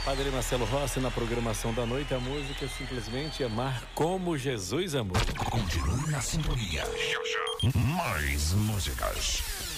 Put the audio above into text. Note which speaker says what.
Speaker 1: Padre Marcelo Rossi na programação da noite. A música simplesmente Amar Como Jesus Amou.
Speaker 2: Continue na sintonia. Já, já. Mais músicas.